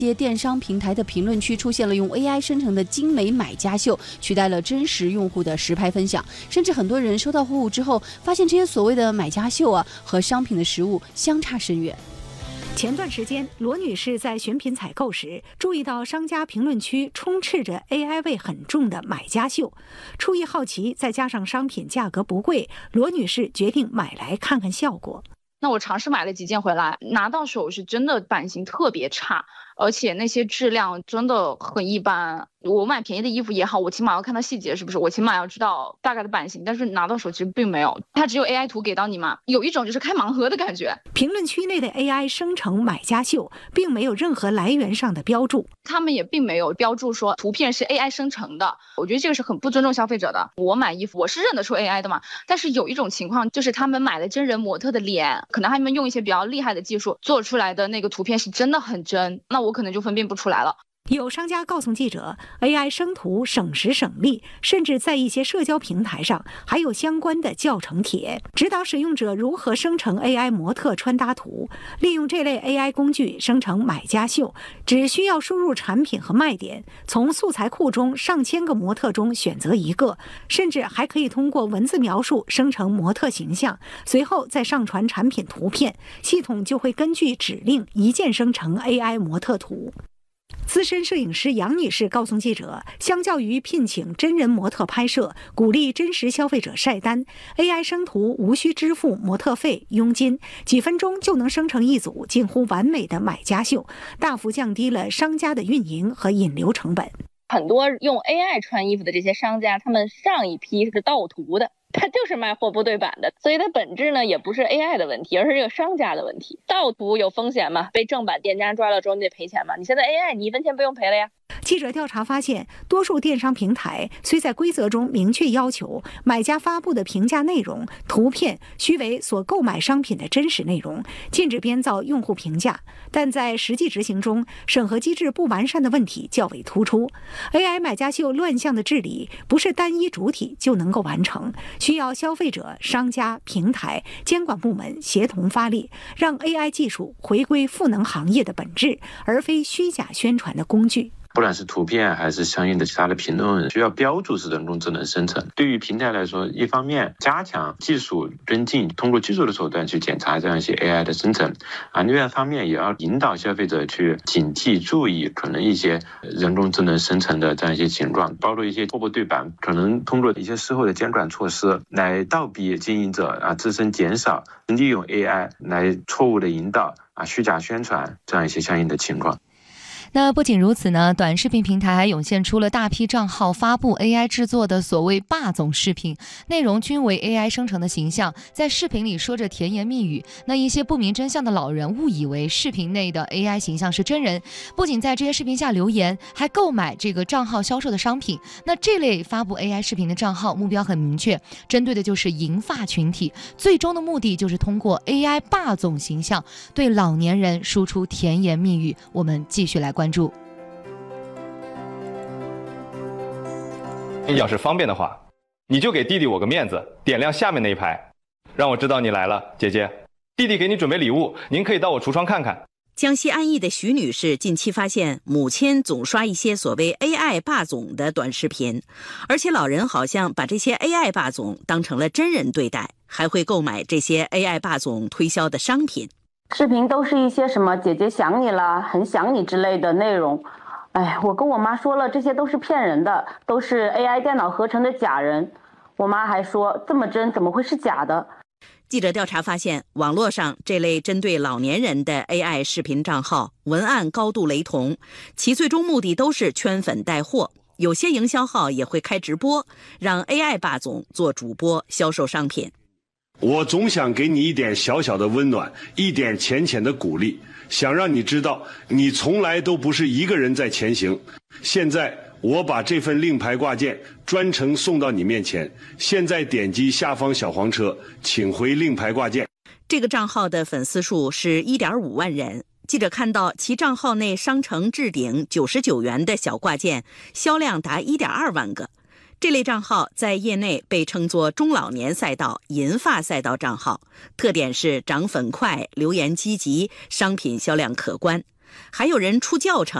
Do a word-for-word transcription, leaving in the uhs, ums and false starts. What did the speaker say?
一些电商平台的评论区出现了用 A I 生成的精美买家秀，取代了真实用户的实拍分享，甚至很多人收到货物之后，发现这些所谓的买家秀啊和商品的实物相差甚远。 前段时间，罗女士在选品采购时，注意到商家评论区充斥着 A I 味很重的买家秀。出于好奇，再加上商品价格不贵，罗女士决定买来看看效果。 那我尝试买了几件回来，拿到手是真的版型特别差，而且那些质量真的很一般。我买便宜的衣服也好，我起码要看到细节是不是，我起码要知道大概的版型，但是拿到手其实并没有，它只有 A I 图给到你嘛，有一种就是开盲盒的感觉。 评论区内的 A I 生成买家秀并没有任何来源上的标注， 他们也并没有标注说图片是 A I 生成的，我觉得这个是很不尊重消费者的。我买衣服我是认得出 A I 的嘛，但是有一种情况就是他们买了真人模特的脸，可能他们用一些比较厉害的技术做出来的那个图片是真的很真，那我可能就分辨不出来了。 有商家告诉记者 ，A I 生图省时省力，甚至在一些社交平台上还有相关的教程帖，指导使用者如何生成 A I 模特穿搭图。利用这类 A I 工具生成买家秀，只需要输入产品和卖点，从素材库中上千个模特中选择一个，甚至还可以通过文字描述生成模特形象，随后再上传产品图片，系统就会根据指令一键生成 A I 模特图。资深摄影师杨女士告诉记者，相较于聘请真人模特拍摄，鼓励真实消费者晒单， A I 生图无需支付模特费、佣金，几分钟就能生成一组近乎完美的买家秀，大幅降低了商家的运营和引流成本。 很多用 A I 穿衣服的这些商家，他们上一批是盗图的，它就是卖货不对版的，所以它本质呢也不是 A I 的问题，而是这个商家的问题。盗图有风险吗？被正版店家抓了之后你得赔钱吗？你现在 A I 你一分钱不用赔了呀。 记者调查发现，多数电商平台虽在规则中明确要求买家发布的评价内容、图片须为所购买商品的真实内容，禁止编造用户评价，但在实际执行中，审核机制不完善的问题较为突出。A I 买家秀乱象的治理不是单一主体就能够完成，需要消费者、商家、平台、监管部门协同发力，让 A I 技术回归赋能行业的本质，而非虚假宣传的工具。 不管是图片还是相应的其他的评论，需要标注是人工智能生成。对于平台来说，一方面加强技术跟进，通过技术的手段去检查这样一些 A I 的生成啊，另外一方面也要引导消费者去警惕、注意可能一些人工智能生成的这样一些情况，包括一些货不对版，可能通过一些事后的监管措施来倒逼经营者啊自身减少利用 A I 来错误的引导啊虚假宣传这样一些相应的情况。 那不仅如此呢，短视频平台还涌现出了大批账号发布 A I 制作的所谓霸总视频，内容均为 A I 生成的形象，在视频里说着甜言蜜语。那一些不明真相的老人误以为视频内的 A I 形象是真人，不仅在这些视频下留言，还购买这个账号销售的商品。那这类发布 A I 视频的账号目标很明确，针对的就是银发群体，最终的目的就是通过 A I 霸总形象对老年人输出甜言蜜语。我们继续来关注。关注。 要是方便的话，你就给弟弟我个面子，点亮下面那一排，让我知道你来了，姐姐。弟弟给你准备礼物，您可以到我橱窗看看。 江西安义的徐女士近期发现，母亲总刷一些所谓 A I 霸总的短视频，而且老人好像把这些 A I 霸总当成了真人对待，还会购买这些 A I 霸总推销的商品。 视频都是一些什么姐姐想你啦、很想你之类的内容。哎，我跟我妈说了，这些都是骗人的，都是 A I 电脑合成的假人。我妈还说，这么真怎么会是假的？ 记者调查发现，网络上这类针对老年人的 A I 视频账号文案高度雷同，其最终目的都是圈粉带货。有些营销号也会开直播，让 A I 霸总做主播销售商品。 我总想给你一点小小的温暖，一点浅浅的鼓励，想让你知道你从来都不是一个人在前行。现在我把这份令牌挂件专程送到你面前，现在点击下方小黄车，请回令牌挂件。 这个账号的粉丝数是 一点五万人。记者看到其账号内商城置顶九十九元的小挂件销量达 一点二万个。这类账号在业内被称作中老年赛道、银发赛道账号，特点是涨粉快、留言积极、商品销量可观。 还有人出教程。